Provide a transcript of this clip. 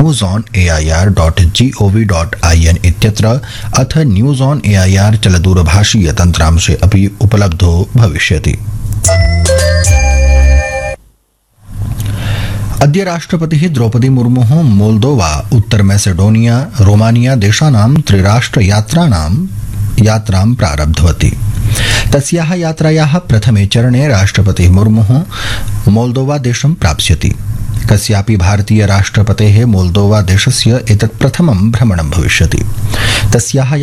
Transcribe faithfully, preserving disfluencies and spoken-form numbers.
News on A I R dot G O V dot I N इत्यत्र अथ news on A I R चलदूरभाषीय तन्त्रांशे अपि उपलब्धो भविष्यति। अद्य राष्ट्रपतिः द्रौपदी मुर्मुः मोल्दोवा, उत्तर मैसेडोनिया, रोमानिया देशानां त्रिराष्ट्र यात्राणां यात्रां प्रारब्धवती। तस्याः यात्रायाः प्रथमे चरणे राष्ट्रपतिः मुर्मुः मोल्दोवा देशं प्राप्स्यति। कस्यापि भारतीय राष्ट्रपतेः मोल्दोवा देशस्य एतत् प्रथमं भ्रमणं भविष्यति। तस्याः